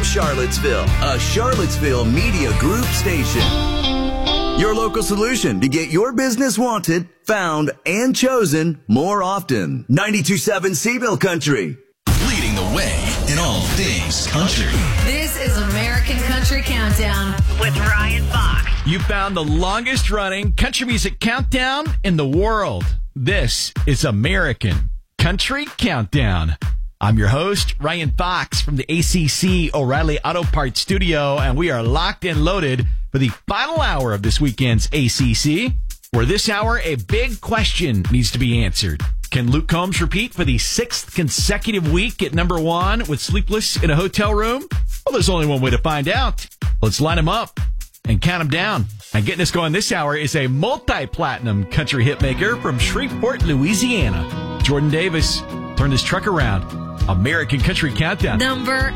from Charlottesville, a Charlottesville Media Group station. Your local solution to get your business wanted, found, and chosen more often. 92.7 Seville Country. Leading the way in all things country. This is American Country Countdown with Ryan Fox. You found the longest running country music countdown in the world. This is American Country Countdown. I'm your host, Ryan Fox from the ACC O'Reilly Auto Parts Studio, and we are locked and loaded for the final hour of this weekend's ACC, where this hour a big question needs to be answered. Can Luke Combs repeat for the 6th consecutive week at number 1 with Sleepless in a Hotel Room? Well, there's only one way to find out. Let's line them up and count them down. And getting us going this hour is a multi-platinum country hitmaker from Shreveport, Louisiana. Jordan Davis turned his truck around. American Country Countdown. Number